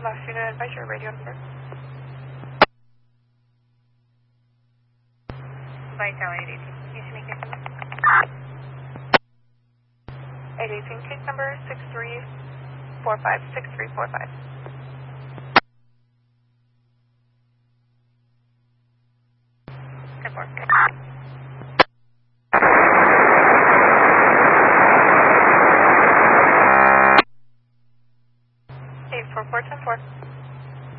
Last unit advise your radio number. Vital 818. You should make it. 818, case number 6345. Good work. 84410-4.